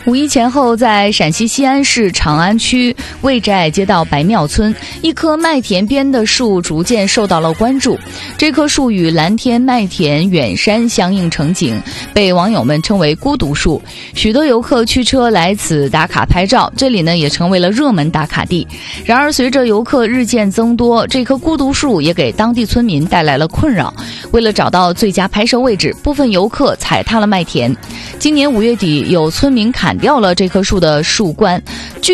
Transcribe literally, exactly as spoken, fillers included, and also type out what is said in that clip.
五一前后，在陕西西安市长安区魏寨街道白庙村，一棵麦田边的树逐渐受到了关注。这棵树与蓝天、麦田、远山相映成景，被网友们称为孤独树。许多游客驱车来此打卡拍照，这里呢也成为了热门打卡地。然而，随着游客日渐增多，这棵孤独树也给当地村民带来了困扰。为了找到最佳拍摄位置，部分游客踩踏了麦田。今年五月底，有村民砍掉了这棵树的树冠。